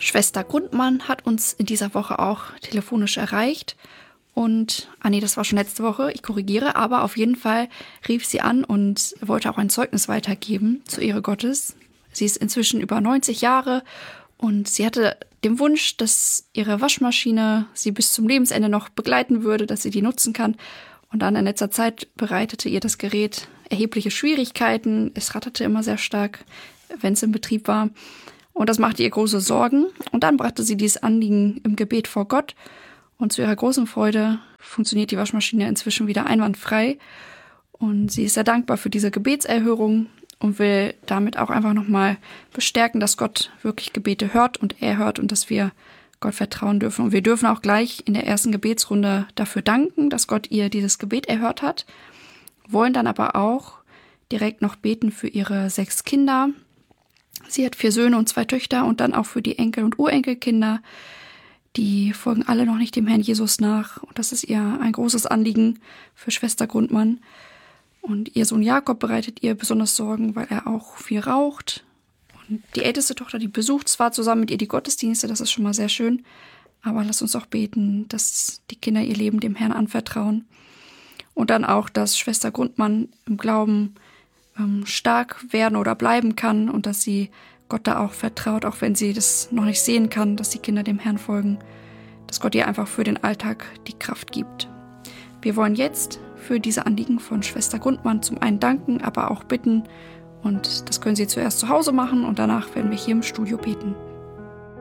Schwester Grundmann hat uns in dieser Woche auch telefonisch erreicht. Und, das war schon letzte Woche, ich korrigiere, aber auf jeden Fall rief sie an und wollte auch ein Zeugnis weitergeben zur Ehre Gottes. Sie ist inzwischen über 90 Jahre und sie hatte den Wunsch, dass ihre Waschmaschine sie bis zum Lebensende noch begleiten würde, dass sie die nutzen kann. Und dann in letzter Zeit bereitete ihr das Gerät erhebliche Schwierigkeiten. Es ratterte immer sehr stark, wenn es in Betrieb war. Und das machte ihr große Sorgen. Und dann brachte sie dieses Anliegen im Gebet vor Gott. Und zu ihrer großen Freude funktioniert die Waschmaschine inzwischen wieder einwandfrei. Und sie ist sehr dankbar für diese Gebetserhörung und will damit auch einfach nochmal bestärken, dass Gott wirklich Gebete hört und erhört und dass wir Gott vertrauen dürfen. Und wir dürfen auch gleich in der ersten Gebetsrunde dafür danken, dass Gott ihr dieses Gebet erhört hat. Wollen dann aber auch direkt noch beten für ihre 6 Kinder. Sie hat 4 Söhne und 2 Töchter und dann auch für die Enkel- und Urenkelkinder. Die folgen alle noch nicht dem Herrn Jesus nach. Und das ist ihr ein großes Anliegen für Schwester Grundmann. Und ihr Sohn Jakob bereitet ihr besonders Sorgen, weil er auch viel raucht. Und die älteste Tochter, die besucht zwar zusammen mit ihr die Gottesdienste, das ist schon mal sehr schön. Aber lasst uns auch beten, dass die Kinder ihr Leben dem Herrn anvertrauen. Und dann auch, dass Schwester Grundmann im Glauben stark werden oder bleiben kann und dass sie Gott da auch vertraut, auch wenn sie das noch nicht sehen kann, dass die Kinder dem Herrn folgen, dass Gott ihr einfach für den Alltag die Kraft gibt. Wir wollen jetzt für diese Anliegen von Schwester Grundmann zum einen danken, aber auch bitten und das können Sie zuerst zu Hause machen und danach werden wir hier im Studio beten.